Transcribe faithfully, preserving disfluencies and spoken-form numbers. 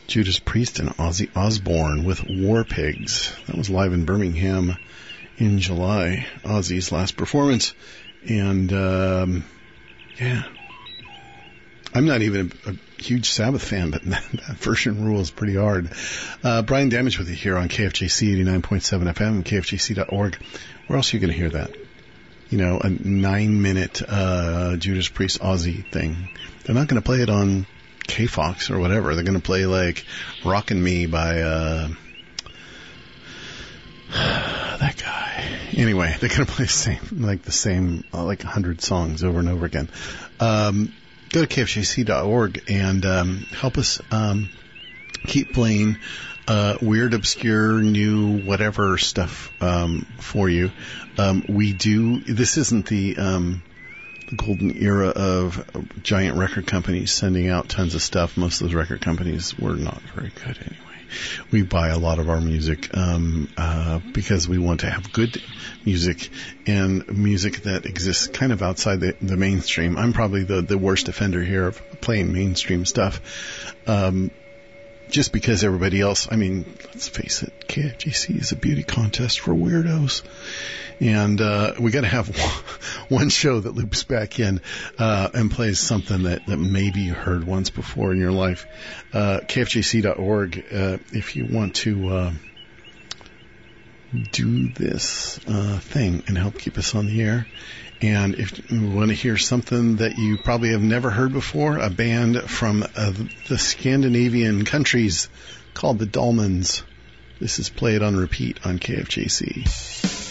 Judas Priest and Ozzy Osbourne with War Pigs. That was live in Birmingham in July, Ozzy's last performance. And, um, yeah. I'm not even a, a huge Sabbath fan, but that, that version rules pretty hard. Uh, Brian Damage with you here on K F J C eighty-nine point seven F M and K F J C dot org. Where else are you going to hear that? You know, a nine-minute uh, Judas Priest Ozzy thing. They're not going to play it on K-Fox or whatever. They're going to play, like, Rockin' Me by uh, that guy. Anyway, they're going to play the same, like the same, uh, like one hundred songs over and over again. Um, go to K F J C dot org and um, help us um, keep playing uh, weird, obscure, new, whatever stuff um, for you. Um, we do, this isn't the, um, the golden era of giant record companies sending out tons of stuff. Most of those record companies were not very good anyway. We buy a lot of our music um, uh, because we want to have good music and music that exists kind of outside the, the mainstream. I'm probably the, the worst offender here of playing mainstream stuff. Um, just because everybody else, I mean, let's face it, K F J C is a beauty contest for weirdos. And uh, we got to have one show that loops back in uh, and plays something that, that maybe you heard once before in your life. Uh, K F J C dot org, uh, if you want to uh, do this uh, thing and help keep us on the air. And if you want to hear something that you probably have never heard before, a band from uh, the Scandinavian countries called the Dolmens. This is played on repeat on K F J C.